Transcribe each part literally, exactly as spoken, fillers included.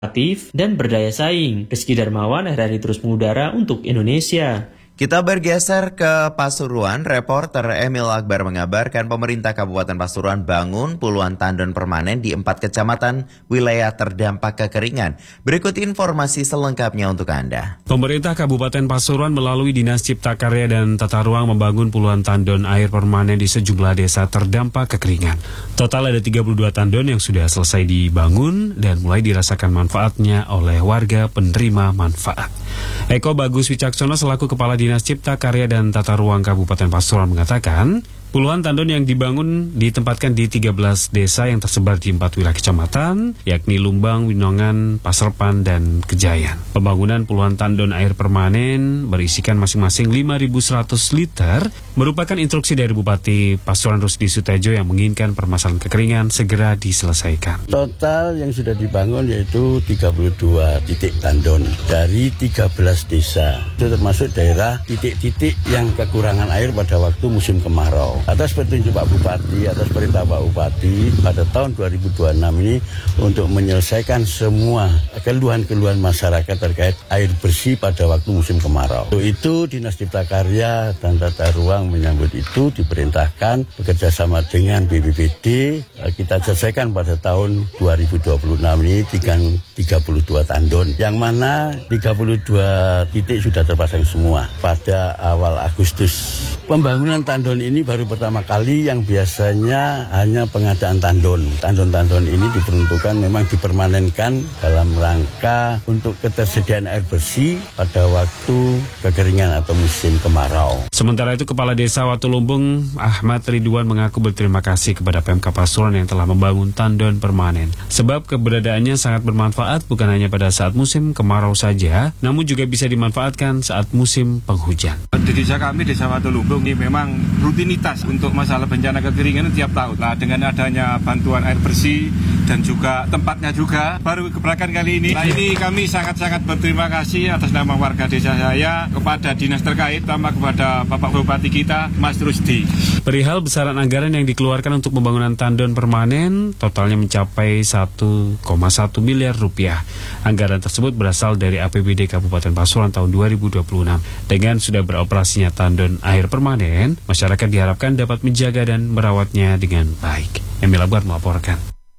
aktif dan berdaya saing. Rizky Darmawan, R R I terus mengudara untuk Indonesia. Kita bergeser ke Pasuruan. Reporter Emil Akbar mengabarkan pemerintah Kabupaten Pasuruan bangun puluhan tandon permanen di empat kecamatan wilayah terdampak kekeringan. Berikut informasi selengkapnya untuk Anda. Pemerintah Kabupaten Pasuruan melalui Dinas Cipta Karya dan Tata Ruang membangun puluhan tandon air permanen di sejumlah desa terdampak kekeringan. Total ada tiga puluh dua tandon yang sudah selesai dibangun dan mulai dirasakan manfaatnya oleh warga penerima manfaat. Eko Bagus Wicaksono selaku Kepala Dinas Cipta Karya dan Tata Ruang Kabupaten Pasuruan mengatakan, puluhan tandon yang dibangun ditempatkan di tiga belas desa yang tersebar di empat wilayah kecamatan, yakni Lumbang, Winongan, Paserpan, dan Kejayan. Pembangunan puluhan tandon air permanen berisikan masing-masing lima ribu seratus liter merupakan instruksi dari Bupati Pasuruan Rusdi Sutejo yang menginginkan permasalahan kekeringan segera diselesaikan. Total yang sudah dibangun yaitu tiga puluh dua titik tandon dari tiga belas desa. Itu termasuk daerah titik-titik yang kekurangan air pada waktu musim kemarau. Atas petunjuk Pak Bupati, atas perintah Pak Bupati, pada tahun dua ribu dua puluh enam ini untuk menyelesaikan semua keluhan-keluhan masyarakat terkait air bersih pada waktu musim kemarau. Untuk itu Dinas Cipta Karya dan Tata Ruang menyambut itu diperintahkan bekerjasama dengan B P B D kita selesaikan pada tahun dua ribu dua puluh enam ini tiga puluh dua tandon, yang mana tiga puluh dua titik sudah terpasang semua pada awal Agustus. Pembangunan tandon ini baru pertama kali yang biasanya hanya pengadaan tandon. Tandon-tandon ini diperuntukkan memang dipermanenkan dalam rangka untuk ketersediaan air bersih pada waktu kekeringan atau musim kemarau. Sementara itu Kepala Desa Watulumbung Ahmad Ridwan mengaku berterima kasih kepada Pemkab Pasuruan yang telah membangun tandon permanen. Sebab keberadaannya sangat bermanfaat bukan hanya pada saat musim kemarau saja, namun juga bisa dimanfaatkan saat musim penghujan. Di desa kami, Desa Watulumbung, ini memang rutinitas untuk masalah bencana kekeringan tiap tahun. Nah, dengan adanya bantuan air bersih dan juga tempatnya juga baru keberatan kali ini. Nah, ini kami sangat-sangat berterima kasih atas nama warga desa saya kepada dinas terkait, terutama kepada Bapak Bupati kita, Mas Rusdi. Perihal besaran anggaran yang dikeluarkan untuk pembangunan tandon permanen totalnya mencapai satu koma satu miliar rupiah. Anggaran tersebut berasal dari A P B D Kabupaten Pasuruan tahun dua ribu dua puluh enam. Dengan sudah beroperasinya tandon air permanen, masyarakat diharapkan dapat menjaga dan merawatnya dengan baik. Emil Akbar melaporkan.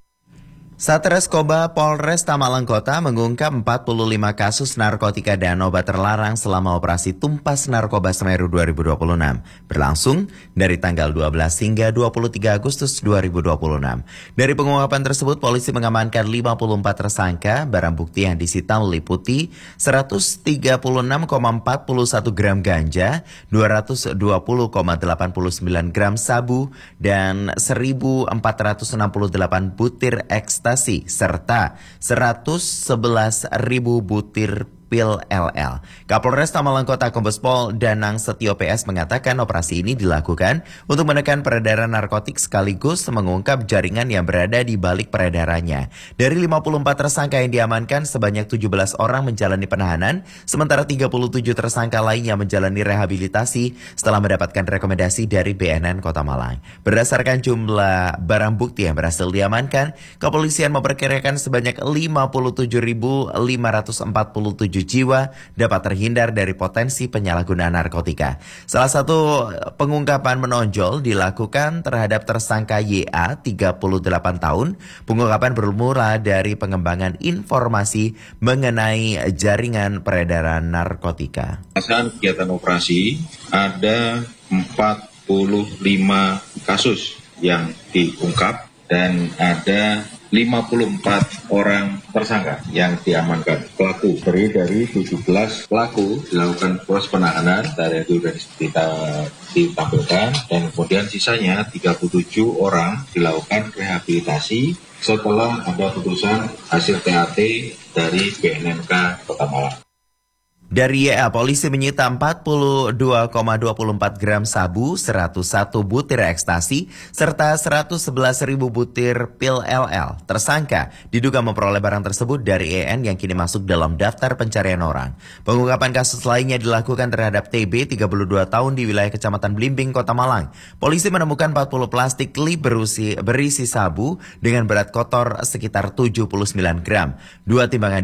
Satreskoba Polres Tamalang Kota mengungkap empat puluh lima kasus narkotika dan obat terlarang selama operasi Tumpas Narkoba Semeru dua ribu dua puluh enam, berlangsung dari tanggal dua belas hingga dua puluh tiga Agustus dua ribu dua puluh enam. Dari pengungkapan tersebut, polisi mengamankan lima puluh empat tersangka, barang bukti yang disita meliputi seratus tiga puluh enam koma empat satu gram ganja, dua ratus dua puluh koma delapan sembilan gram sabu, dan seribu empat ratus enam puluh delapan butir ekstasi serta seratus sebelas ribu butir pil L L. Kapolres Tamalang Kota Kombes Pol Danang Setio P S mengatakan operasi ini dilakukan untuk menekan peredaran narkotik sekaligus mengungkap jaringan yang berada di balik peredarannya. Dari lima puluh empat tersangka yang diamankan, sebanyak tujuh belas orang menjalani penahanan, sementara tiga puluh tujuh tersangka lainnya menjalani rehabilitasi setelah mendapatkan rekomendasi dari B N N Kota Malang. Berdasarkan jumlah barang bukti yang berhasil diamankan, kepolisian memperkirakan sebanyak lima puluh tujuh ribu lima ratus empat puluh tujuh jiwa dapat terhindar dari potensi penyalahgunaan narkotika. Salah satu pengungkapan menonjol dilakukan terhadap tersangka Y A, tiga puluh delapan tahun. Pengungkapan bermula dari pengembangan informasi mengenai jaringan peredaran narkotika. Saat kegiatan operasi ada empat puluh lima kasus yang diungkap dan ada lima puluh empat orang tersangka yang diamankan. Pelaku terdiri dari tujuh belas pelaku dilakukan proses penahanan dari itu dan kita ditampilkan, dan kemudian sisanya tiga puluh tujuh orang dilakukan rehabilitasi setelah ada putusan hasil T A T dari B N N K Kota Malang. Dari Y A, polisi menyita empat puluh dua koma dua empat gram sabu, seratus satu butir ekstasi, serta seratus sebelas ribu butir pil L L. Tersangka diduga memperoleh barang tersebut dari E N yang kini masuk dalam daftar pencarian orang. Pengungkapan kasus lainnya dilakukan terhadap T B, tiga puluh dua tahun di wilayah Kecamatan Blimbing, Kota Malang. Polisi menemukan empat puluh plastik klip berisi, berisi sabu dengan berat kotor sekitar tujuh puluh sembilan gram. Dua timbangan